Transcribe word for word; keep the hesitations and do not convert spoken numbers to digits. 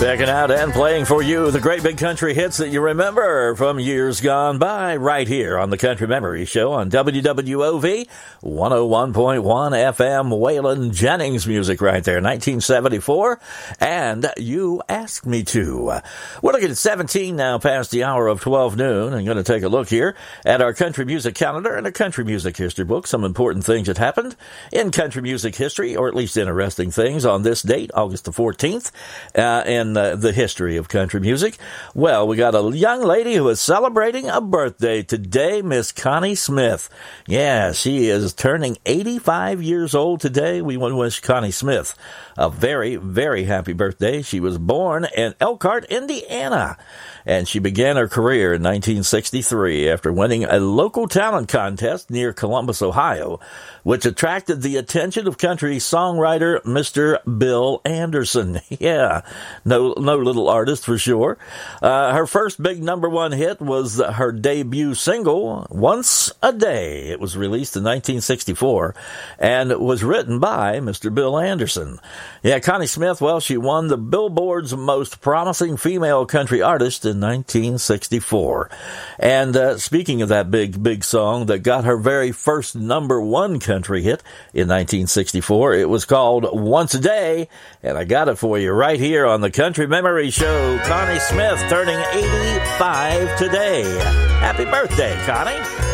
Checking out and playing for you the great big country hits that you remember from years gone by right here on the Country Memory Show on W W O V one oh one point one F M. Waylon Jennings music right there, nineteen seventy-four, and You Asked Me To. We're looking at seventeen now past the hour of twelve noon, and going to take a look here at our country music calendar and a country music history book, some important things that happened in country music history, or at least interesting things on this date, August the fourteenth, uh, in uh, the history of country music. Well, we got a young lady who is celebrating a birthday today, Miss Connie Smith. Yeah, she is turning eighty-five years old today. We want to wish Connie Smith a very, very happy birthday. She was born in Elkhart, Indiana, and she began her career in nineteen sixty-three after winning a local talent contest near Columbus, Ohio, which attracted the attention of country songwriter Mister Bill Anderson. Yeah, no no little artist for sure. Uh, her first big number one hit was her debut single, Once a Day. It was released in nineteen sixty-four and was written by Mister Bill Anderson. Yeah, Connie Smith, well, she won the Billboard's Most Promising Female Country Artist in nineteen sixty-four. And uh, speaking of that big, big song that got her very first number one country hit in nineteen sixty-four, it was called Once a Day, and I got it for you right here on the Country Memory Show. Connie Smith turning eighty-five today. Happy birthday, Connie.